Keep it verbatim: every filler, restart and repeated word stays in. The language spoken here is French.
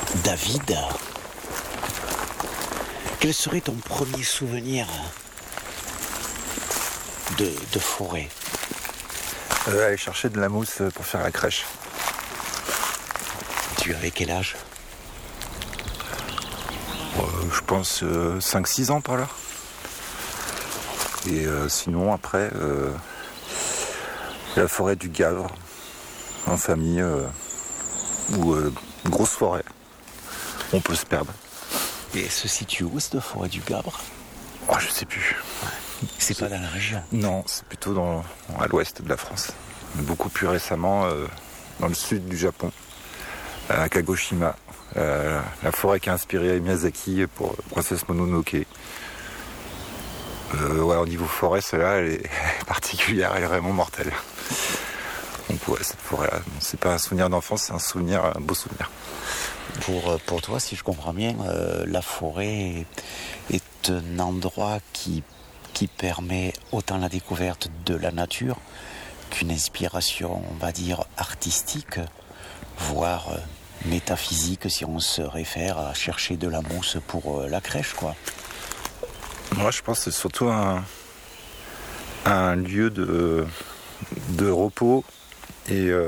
David, quel serait ton premier souvenir de, de forêt? euh, Aller chercher de la mousse pour faire la crèche. Tu avais quel âge? Euh, je pense euh, cinq six ans par là. Et euh, sinon après, euh, la forêt du Gavre, en famille, euh, ou euh, grosse forêt. On peut se perdre. Et elle se situe où cette forêt du Gavre? Oh, je sais plus. C'est pas dans la région? Non, c'est plutôt dans, à l'ouest de la France. Beaucoup plus récemment, euh, dans le sud du Japon, à Kagoshima, euh, la forêt qui a inspiré Miyazaki pour Princesse Mononoke. Euh, ouais, au niveau forêt, celle-là, elle est particulière, elle est vraiment mortelle. Donc ouais, cette forêt-là, c'est pas un souvenir d'enfance, c'est un souvenir, un beau souvenir. Pour, pour toi, si je comprends bien, euh, la forêt est, est un endroit qui, qui permet autant la découverte de la nature qu'une inspiration, on va dire, artistique, voire euh, métaphysique, si on se réfère à chercher de la mousse pour euh, la crèche, quoi. Moi, je pense que c'est surtout un, un lieu de, de repos et, euh,